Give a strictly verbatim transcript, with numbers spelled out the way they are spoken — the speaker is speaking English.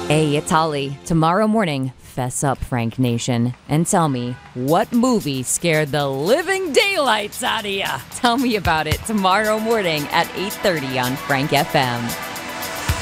Hey, it's Holly. Tomorrow morning, fess up, Frank Nation, and tell me what movie scared the living daylights out of ya. Tell me about it tomorrow morning at eight thirty on Frank F M.